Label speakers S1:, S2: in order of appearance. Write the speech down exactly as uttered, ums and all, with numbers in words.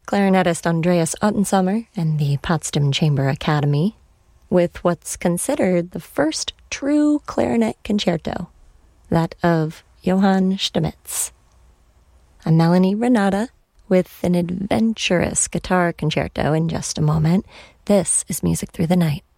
S1: clarinetist Andreas Ottensommer and the Potsdam Chamber Academy with what's considered the first true clarinet concerto, that of Johann Stamitz. I'm Melanie Renata with an adventurous guitar concerto in just a moment. This is Music Through the Night.